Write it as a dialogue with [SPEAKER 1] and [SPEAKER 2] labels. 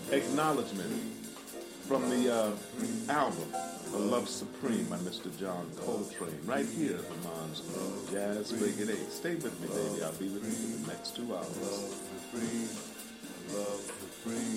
[SPEAKER 1] Acknowledgement from the album A Love Supreme by Mr. John Coltrane, right here at the Mons Club, Jazz Break at 8. Stay with me, baby. I'll be with you for the next 2 hours.
[SPEAKER 2] Love supreme, love supreme.